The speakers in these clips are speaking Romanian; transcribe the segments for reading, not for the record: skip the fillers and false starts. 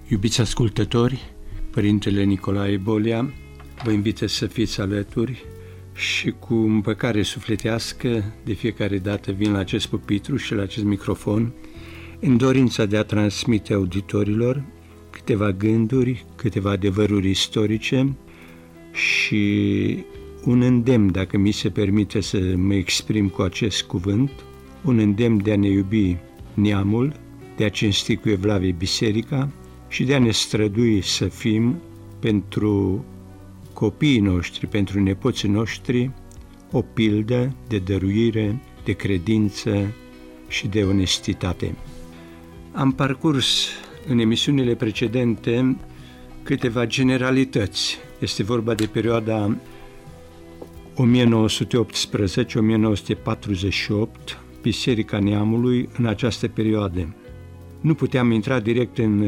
Iubiți ascultători, Părintele Nicolae Bolea vă invită să fiți alături și cu împăcare sufletească de fiecare dată vin la acest pupitru și la acest microfon în dorința de a transmite auditorilor câteva gânduri, câteva adevăruri istorice și un îndemn, dacă mi se permite să mă exprim cu acest cuvânt, un îndemn de a ne iubi neamul, de a cinsti cu evlavie biserica și de a ne strădui să fim pentru copiii noștri, pentru nepoții noștri, o pildă de dăruire, de credință și de onestitate. Am parcurs în emisiunile precedente câteva generalități. Este vorba de perioada 1918-1948, Biserica Neamului în această perioadă. Nu puteam intra direct în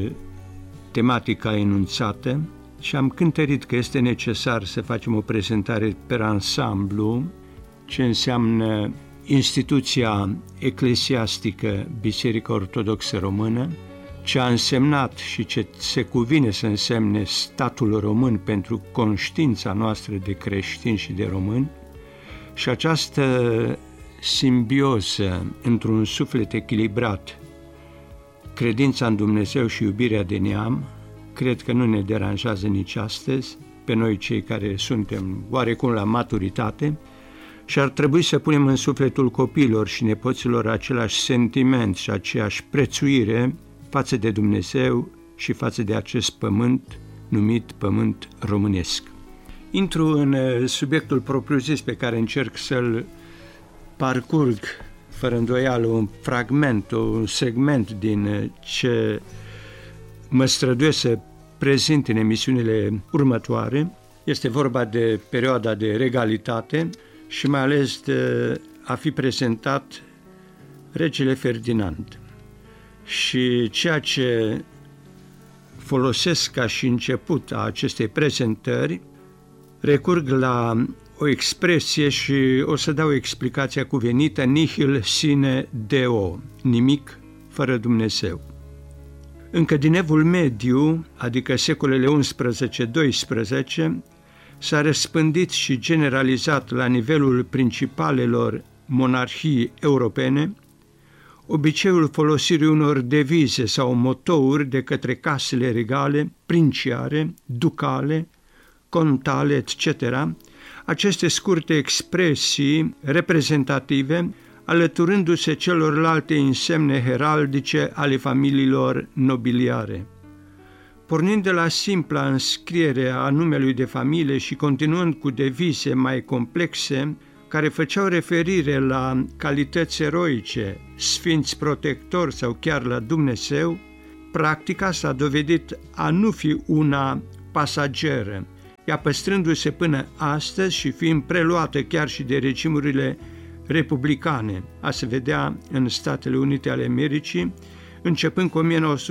tematica enunțată și am cântărit că este necesar să facem o prezentare per ansamblu ce înseamnă instituția eclesiastică Biserica Ortodoxă Română, ce a însemnat și ce se cuvine să însemne statul român pentru conștiința noastră de creștini și de români, și această simbioză într-un suflet echilibrat, credința în Dumnezeu și iubirea de neam, cred că nu ne deranjează nici astăzi, pe noi cei care suntem oarecum la maturitate, și ar trebui să punem în sufletul copiilor și nepoților același sentiment și aceeași prețuire față de Dumnezeu și față de acest pământ numit pământ românesc. Intru în subiectul propriu-zis pe care încerc să-l parcurg fără îndoială un fragment, un segment din ce mă străduiesc să prezint în emisiunile următoare. Este vorba de perioada de regalitate și mai ales de a fi prezentat regele Ferdinand. Și ceea ce folosesc ca și început a acestei prezentări, recurg la o expresie și o să dau explicația cuvenită: nihil sine Deo, nimic fără Dumnezeu. Încă din Evul Mediu, adică secolele 11-12, s-a răspândit și generalizat la nivelul principalelor monarhii europene obiceiul folosirii unor devize sau motouri de către casele regale, princiare, ducale, contale, etc., aceste scurte expresii reprezentative, alăturându-se celorlalte insemne heraldice ale familiilor nobiliare. Pornind de la simpla înscriere a numelui de familie și continuând cu devize mai complexe, care făceau referire la calități eroice, sfinți protectori sau chiar la Dumnezeu, practica s-a dovedit a nu fi una pasageră, ea păstrându-se până astăzi și fiind preluată chiar și de regimurile republicane, a se vedea în Statele Unite ale Americii, începând cu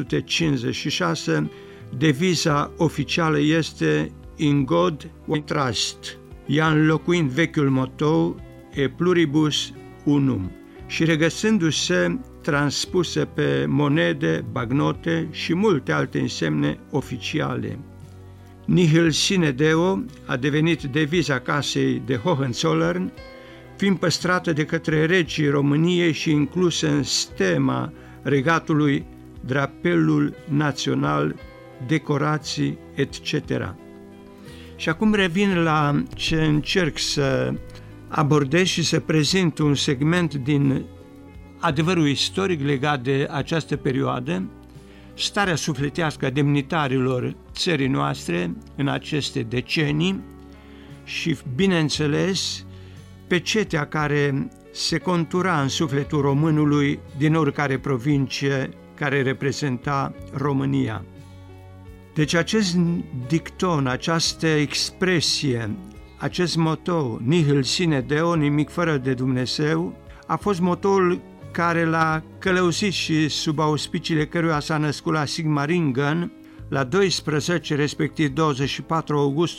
1956, deviza oficială este In God We Trust, ea înlocuind vechiul motou E Pluribus Unum și regăsându-se transpusă pe monede, bagnote și multe alte însemne oficiale. Nihil sine Deo a devenit deviza casei de Hohenzollern, fiind păstrată de către regii României și inclusă în stema regatului, drapelul național, decorații, etc. Și acum revin la ce încerc să abordez și să prezint un segment din adevărul istoric legat de această perioadă, starea sufletească a demnitarilor țării noastre în aceste decenii și, bineînțeles, pecetea care se contura în sufletul românului din oricare provincie care reprezenta România. Deci acest dicton, această expresie, acest motou, nihil sine Deo, nimic fără de Dumnezeu, a fost motoul care l-a călăuzit și sub auspiciile căruia s-a născut la Sigmaringen la 12, respectiv 24 august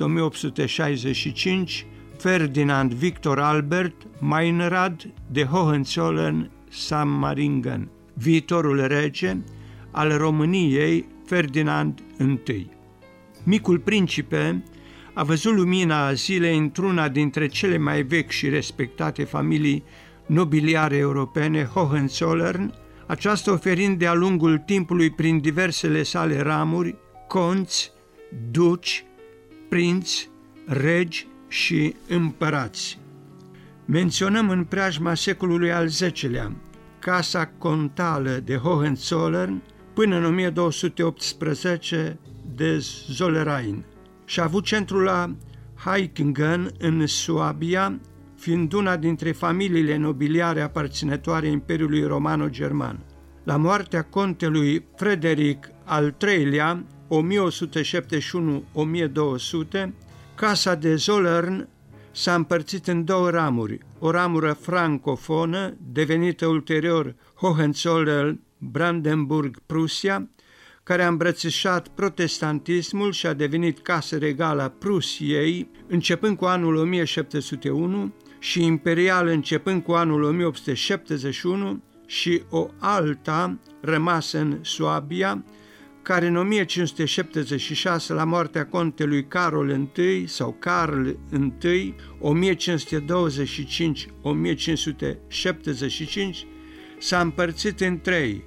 1865, Ferdinand Victor Albert Meinrad de Hohenzollern-Sigmaringen, viitorul rege al României Ferdinand I. Micul Principe a văzut lumina zilei într-una dintre cele mai vechi și respectate familii nobiliare europene, Hohenzollern, aceasta oferind de-a lungul timpului prin diversele sale ramuri, conți, duci, prinți, regi și împărați. Menționăm în preajma secolului al X-lea Casa Contală de Hohenzollern până în 1218 de Zollverein și a avut centrul la Hechingen în Suabia, fiind una dintre familiile nobiliare aparținătoare Imperiului Romano-German. La moartea contelui Frederic al III-lea, 1171-1200, Casa de Zollern s-a împărțit în două ramuri, o ramură francofonă, devenită ulterior Hohenzollern-Brandenburg-Prusia, care a îmbrățișat protestantismul și a devenit casă regală a Prusiei, începând cu anul 1701 și imperială începând cu anul 1871, și o alta rămasă în Suabia, care în 1576, la moartea contelui Carol I sau Carl I, 1525-1575, s-a împărțit în trei: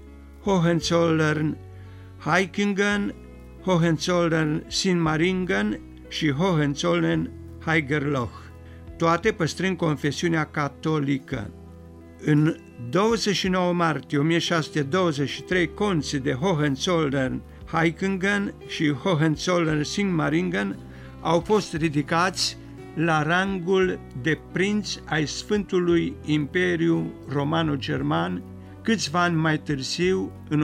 Hohenzollern-Hechingen, Hohenzollern-Sigmaringen și Hohenzollern-Haigerloch, toate păstrând confesiunea catolică. În 29 martie 1623, conții de Hohenzollern-Hechingen și Hohenzollern-Sigmaringen au fost ridicați la rangul de prinți ai Sfântului Imperiu Romano-German câțiva ani mai târziu, în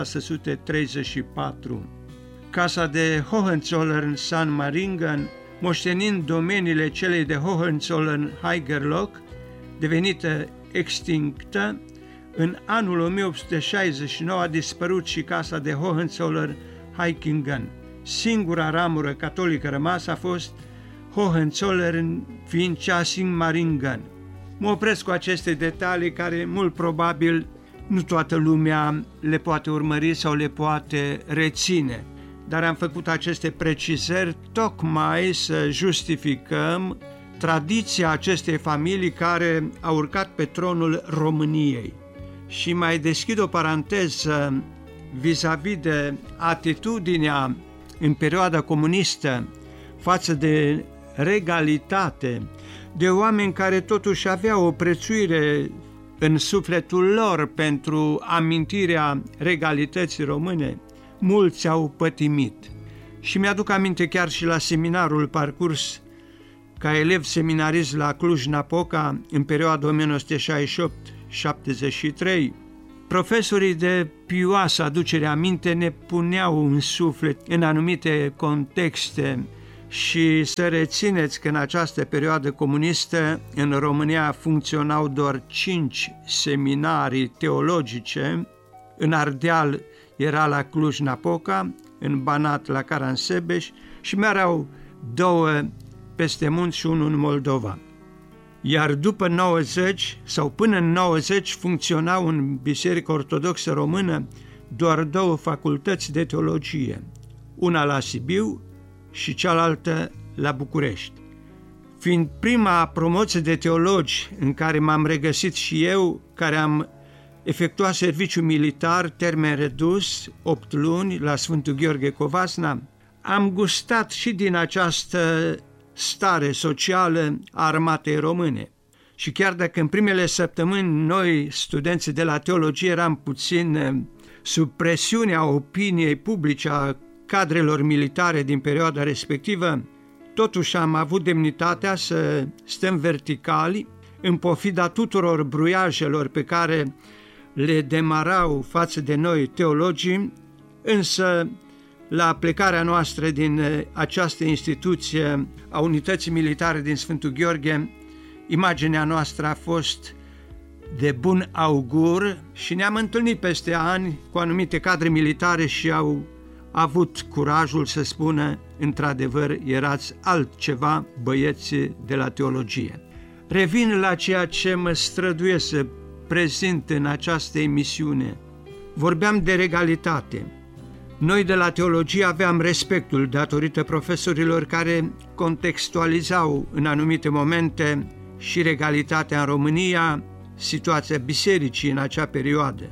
1634. Casa de Hohenzollern-Sigmaringen, moștenind domeniile celei de Hohenzollern-Haigerloch, devenită extinctă, în anul 1869 a dispărut și casa de Hohenzollern-Hechingen. Singura ramură catolică rămasă a fost Hohenzollern, fiind cea Sigmaringen. Mă opresc cu aceste detalii care mult probabil nu toată lumea le poate urmări sau le poate reține, dar am făcut aceste precizări tocmai să justificăm tradiția acestei familii care a urcat pe tronul României. Și mai deschid o paranteză vis-a-vis de atitudinea în perioada comunistă față de regalitate, de oameni care totuși aveau o prețuire în sufletul lor pentru amintirea regalității române. Mulți au pătimit. Și mi-aduc aminte chiar și la seminarul parcurs ca elev seminarist la Cluj-Napoca în perioada 1968-73, profesorii de pioasă aducere aminte ne puneau în suflet în anumite contexte. Și să rețineți că în această perioadă comunistă în România funcționau doar 5 seminarii teologice, în Ardeal era la Cluj-Napoca, în Banat la Caransebeș și mai erau 2 peste munți și unul în Moldova. Iar după 90 sau până în 90 funcționau în Biserica Ortodoxă Română doar 2 facultăți de teologie, una la Sibiu și cealaltă la București. Fiind prima promoție de teologi în care m-am regăsit și eu, care am efectuat serviciu militar, termen redus, 8 luni, la Sfântul Gheorghe Covasna, am gustat și din această stare socială a armatei române. Și chiar dacă în primele săptămâni noi, studenții de la teologie, eram puțin sub presiunea opiniei publice a cadrelor militare din perioada respectivă, totuși am avut demnitatea să stăm verticali în pofida tuturor bruiajelor pe care le demarau față de noi teologii, însă la plecarea noastră din această instituție a Unității Militare din Sfântul Gheorghe, imaginea noastră a fost de bun augur și ne-am întâlnit peste ani cu anumite cadre militare și au avut curajul să spună, într-adevăr, erați altceva, băieții de la teologie. Revin la ceea ce mă străduiesc să prezint în această emisiune. Vorbeam de regalitate. Noi de la teologie aveam respectul datorită profesorilor care contextualizau în anumite momente și regalitatea în România, situația bisericii în acea perioadă.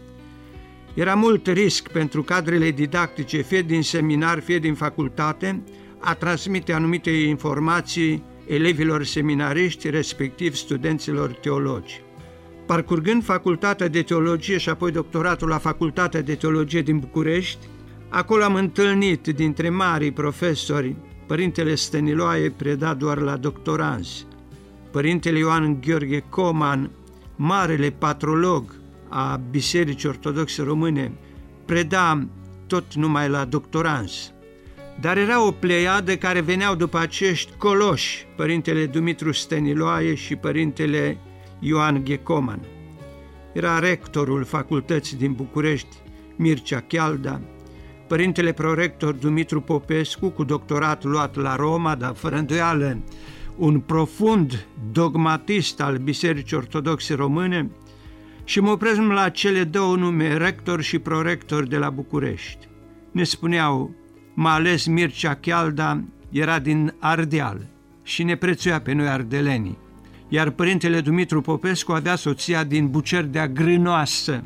Era mult risc pentru cadrele didactice, fie din seminar, fie din facultate, a transmite anumite informații elevilor seminariști, respectiv studenților teologi. Parcurgând facultatea de teologie și apoi doctoratul la Facultatea de Teologie din București, acolo am întâlnit dintre marii profesori Părintele Stăniloae, predat doar la doctoranzi, Părintele Ioan Gheorghe Coman, marele patrolog a Bisericii Ortodoxe Române, preda tot numai la doctoranzi. Dar era o pleiadă care veneau după acești coloși, Părintele Dumitru Stăniloae și Părintele Ioan Ghecoman. Era rectorul facultății din București, Mircea Chialda, Părintele prorector Dumitru Popescu, cu doctorat luat la Roma, dar fără îndoială un profund dogmatist al Bisericii Ortodoxe Române, și mă opresc la cele două nume, rector și prorector de la București. Ne spuneau, mai ales Mircea Chialda era din Ardeal și ne prețuia pe noi ardelenii, iar Părintele Dumitru Popescu avea soția din Bucerdea Grânoasă.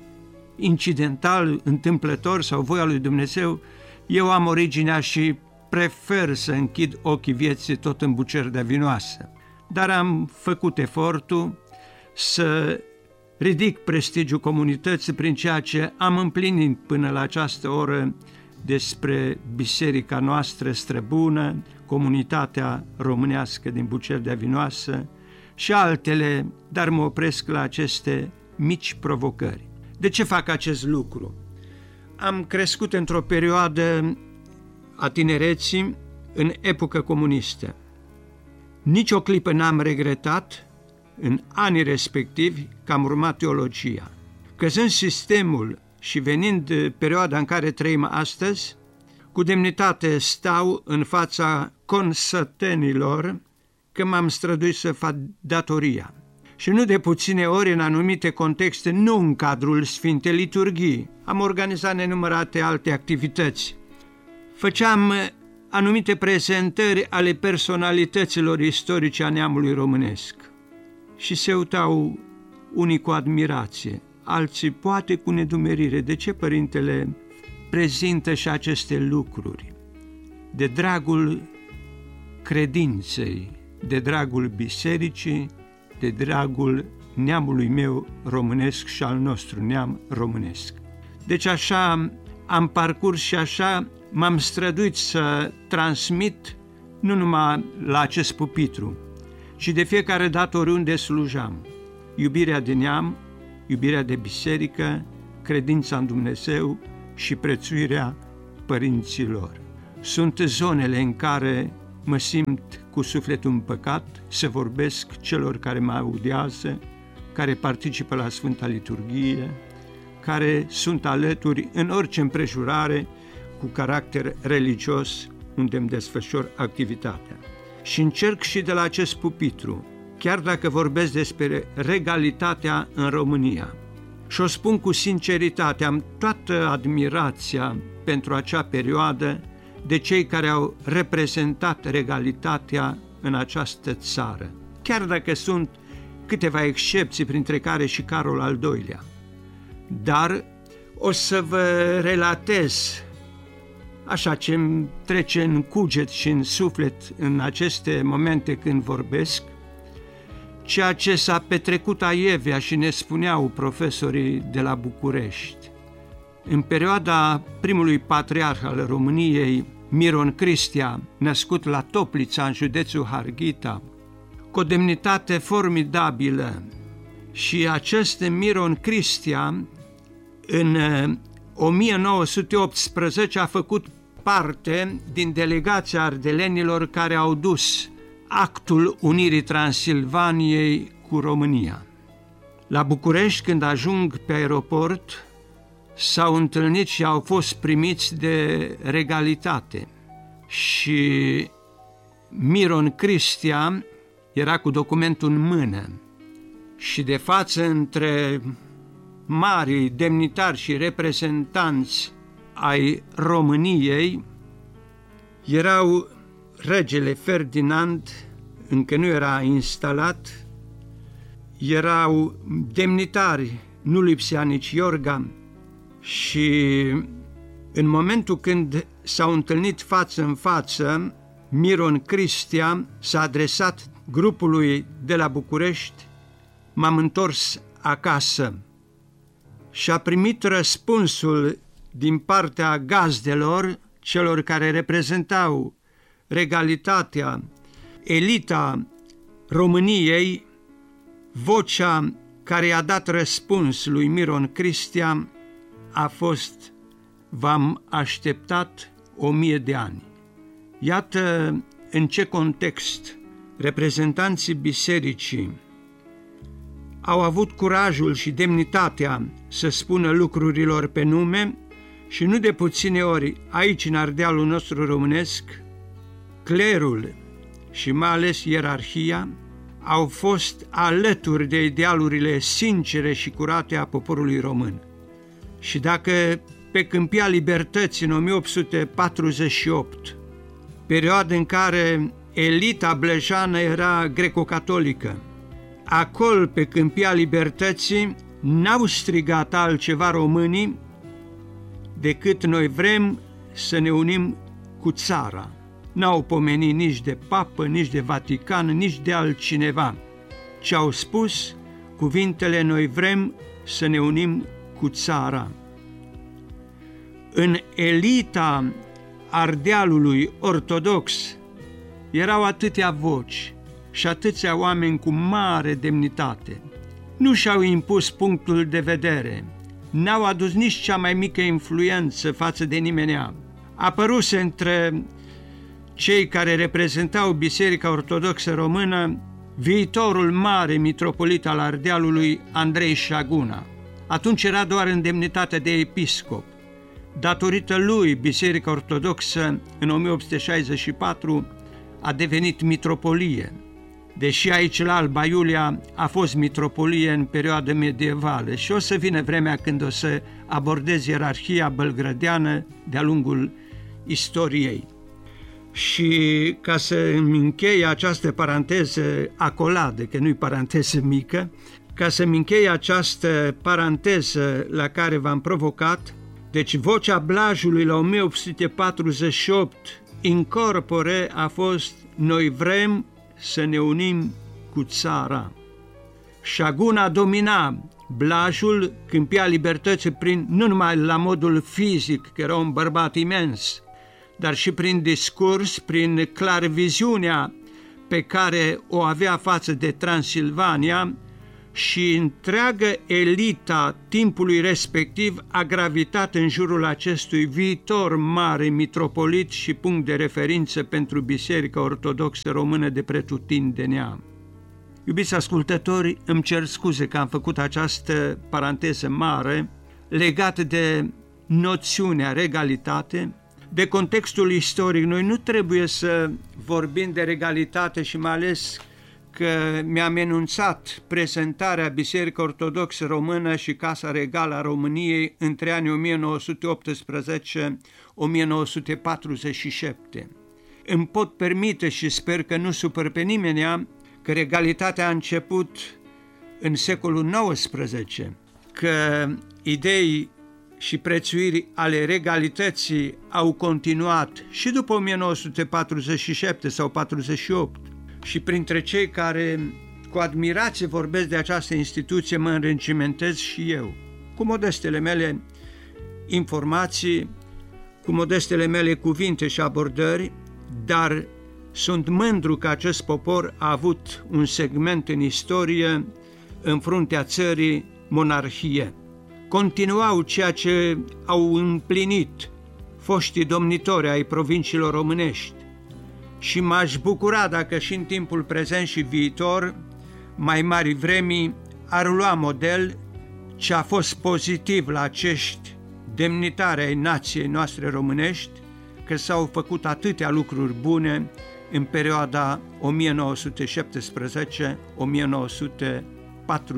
Incidental, întâmplător sau voia lui Dumnezeu, eu am originea și prefer să închid ochii vieții tot în Bucerdea Vinoasă, dar am făcut efortul să ridic prestigiul comunității prin ceea ce am împlinit până la această oră despre biserica noastră străbună, comunitatea românească din Bucerdea Vinoasă și altele, dar mă opresc la aceste mici provocări. De ce fac acest lucru? Am crescut într-o perioadă a tinereții în epocă comunistă. Nici o clipă n-am regretat în anii respectivi că am urmat teologia. Căzând sistemul și venind perioada în care trăim astăzi, cu demnitate stau în fața consătenilor că m-am străduit să fac datoria. Și nu de puține ori, în anumite contexte, nu în cadrul Sfintei Liturghii, am organizat nenumărate alte activități. Făceam anumite prezentări ale personalităților istorice a neamului românesc și se uitau unii cu admirație, alții poate cu nedumerire. De ce Părintele prezintă și aceste lucruri? De dragul credinței, de dragul bisericii, de dragul neamului meu românesc și al nostru neam românesc. Deci așa am parcurs și așa m-am străduit să transmit nu numai la acest pupitru, ci de fiecare dată oriunde slujam. Iubirea de neam, iubirea de biserică, credința în Dumnezeu și prețuirea părinților. Sunt zonele în care mă simt cu sufletul împăcat să vorbesc celor care mă audiază, care participă la Sfânta Liturghie, care sunt alături în orice împrejurare cu caracter religios unde îmi desfășor activitatea. Și încerc și de la acest pupitru, chiar dacă vorbesc despre regalitatea în România, și o spun cu sinceritate, am toată admirația pentru acea perioadă de cei care au reprezentat regalitatea în această țară, chiar dacă sunt câteva excepții, printre care și Carol al II-lea. Dar o să vă relatez așa ce îmi trece în cuget și în suflet în aceste momente când vorbesc, ceea ce s-a petrecut aievea și ne spuneau profesorii de la București. În perioada primului patriarh al României, Miron Cristia, născut la Toplița, în județul Harghita, cu o demnitate formidabilă, și acest Miron Cristia în 1918 a făcut parte din delegația ardelenilor care au dus actul unirii Transilvaniei cu România. La București, când ajung pe aeroport, s-au întâlnit și au fost primiți de regalitate. Și Miron Cristia era cu documentul în mână și de față între mari demnitari și reprezentanți ai României erau regele Ferdinand, încă nu era instalat, erau demnitari, nu lipsea nici Iorga, și în momentul când s-au întâlnit față în față, Miron Cristia s-a adresat grupului de la București: m-am întors acasă, și a primit răspunsul din partea gazdelor, celor care reprezentau regalitatea, elita României. Vocea care i-a dat răspuns lui Miron Cristia a fost: v-am așteptat 1000 de ani. Iată în ce context reprezentanții bisericii au avut curajul și demnitatea să spună lucrurilor pe nume, și nu de puține ori aici, în Ardealul nostru românesc, clerul și mai ales ierarhia au fost alături de idealurile sincere și curate a poporului român. Și dacă pe Câmpia Libertății în 1848, perioadă în care elita blejană era greco-catolică, acolo pe Câmpia Libertății n-au strigat altceva românii decât: noi vrem să ne unim cu țara. N-au pomenit nici de papă, nici de Vatican, nici de altcineva, ci au spus cuvintele: noi vrem să ne unim cu țara. În elita Ardealului ortodox erau atâtea voci și atâția oameni cu mare demnitate. Nu și-au impus punctul de vedere, n-au adus nici cea mai mică influență față de nimenea. Apăruse între cei care reprezentau Biserica Ortodoxă Română viitorul mare mitropolit al Ardealului, Andrei Șaguna. Atunci era doar în demnitate de episcop. Datorită lui, Biserica Ortodoxă în 1864 a devenit mitropolie, deși aici la Alba Iulia a fost mitropolie în perioada medievală, și o să vină vremea când o să abordez ierarhia bălgrădeană de-a lungul istoriei. Și ca să îmi închei această paranteză acoladă, că nu-i paranteză mică, ca să-mi închei această paranteză la care v-am provocat, deci vocea Blajului la 1848 in corpore a fost: noi vrem să ne unim cu țara. Șaguna domina Blajul, Câmpia Libertății, nu numai la modul fizic, că era un bărbat imens, dar și prin discurs, prin clarviziunea pe care o avea față de Transilvania, și întreaga elita timpului respectiv a gravitat în jurul acestui viitor mare mitropolit și punct de referință pentru Biserica Ortodoxă Română de pretutindenea. Iubiți ascultători, îmi cer scuze că am făcut această paranteză mare legată de noțiunea regalitate, de contextul istoric. Noi nu trebuie să vorbim de regalitate, și mai ales că mi-am enunțat prezentarea Bisericii Ortodoxe Română și Casa Regală a României între anii 1918-1947. Îmi pot permite, și sper că nu supăr pe nimeni, că regalitatea a început în secolul XIX, că idei și prețuiri ale regalității au continuat și după 1947 sau 48. Și printre cei care cu admirație vorbesc de această instituție mă înregimentez și eu, cu modestele mele informații, cu modestele mele cuvinte și abordări, dar sunt mândru că acest popor a avut un segment în istorie în fruntea țării, monarhie. Continuau ceea ce au împlinit foștii domnitori ai provinciilor românești, și m-aș bucura dacă și în timpul prezent și viitor mai mari vremii ar lua model ce a fost pozitiv la acești demnitari ai nației noastre românești, că s-au făcut atâtea lucruri bune în perioada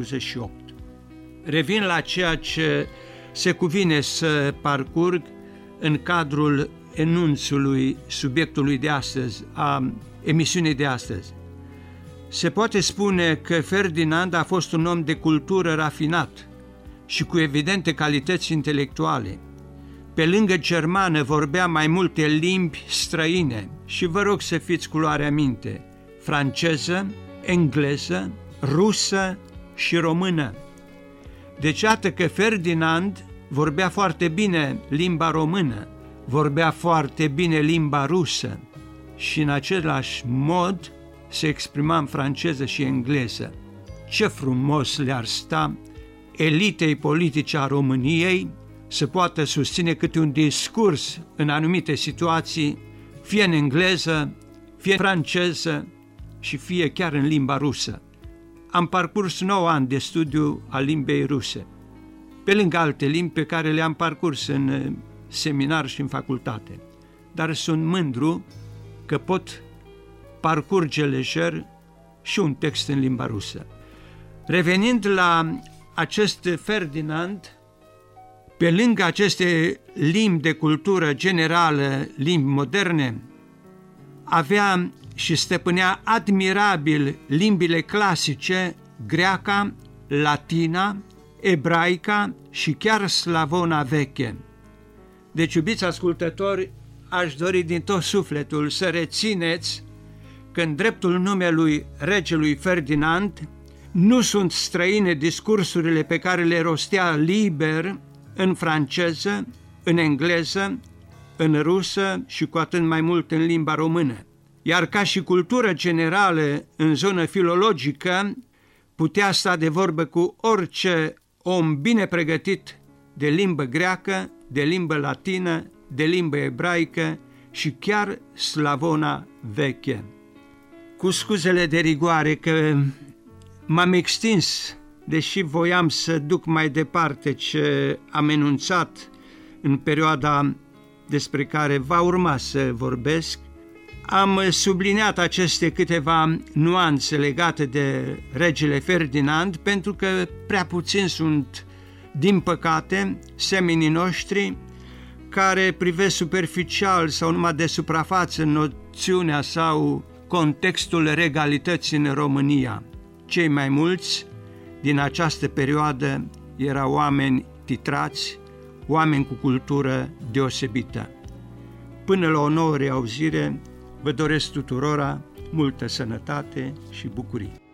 1917-1948. Revin la ceea ce se cuvine să parcurg în cadrul enunțului subiectului de astăzi, a emisiunii de astăzi. Se poate spune că Ferdinand a fost un om de cultură rafinat și cu evidente calități intelectuale. Pe lângă germană vorbea mai multe limbi străine și vă rog să fiți cu luarea minte: franceză, engleză, rusă și română. Deci iată că Ferdinand vorbea foarte bine limba română, vorbea foarte bine limba rusă și în același mod se exprima în franceză și engleză. Ce frumos le-ar sta elitei politice a României să poată susține câte un discurs în anumite situații, fie în engleză, fie în franceză și fie chiar în limba rusă. Am parcurs 9 ani de studiu al limbei ruse, pe lângă alte limbi pe care le-am parcurs în seminar și în facultate, dar sunt mândru că pot parcurge lejer și un text în limba rusă. Revenind la acest Ferdinand, pe lângă aceste limbi de cultură generală, limbi moderne, avea și stăpânea admirabil limbile clasice, greaca, latina, ebraica și chiar slavona veche. Deci, iubiți ascultători, aș dori din tot sufletul să rețineți că în dreptul numelui regelui Ferdinand nu sunt străine discursurile pe care le rostea liber în franceză, în engleză, în rusă și cu atât mai mult în limba română. Iar ca și cultură generală în zonă filologică, putea sta de vorbă cu orice om bine pregătit de limbă greacă, de limbă latină, de limbă ebraică și chiar slavona veche. Cu scuzele de rigoare că m-am extins, deși voiam să duc mai departe ce am enunțat în perioada despre care va urma să vorbesc, am subliniat aceste câteva nuanțe legate de regele Ferdinand, pentru că prea puțini sunt, din păcate, semenii noștri care privesc superficial sau numai de suprafață noțiunea sau contextul regalității în România. Cei mai mulți din această perioadă erau oameni titrați, oameni cu cultură deosebită. Până la o nouă reauzire, vă doresc tuturora multă sănătate și bucurie.